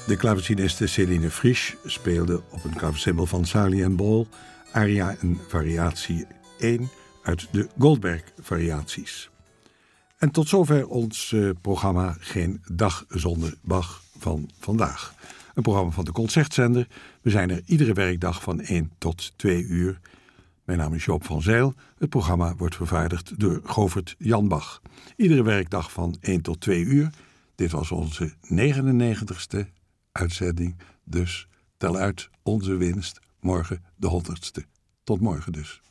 De klaveciniste Celine Frisch speelde op een klavecimbal van Sarli en Bol aria en variatie 1 uit de Goldberg-variaties. En tot zover ons programma Geen Dag Zonder Bach van vandaag. Een programma van de Concertzender. We zijn er iedere werkdag van 1 tot 2 uur. Mijn naam is Joop van Zijl. Het programma wordt vervaardigd door Govert Jan Bach. Iedere werkdag van 1 tot 2 uur. Dit was onze 99ste uitzending. Dus tel uit onze winst. Morgen de 100ste. Tot morgen dus.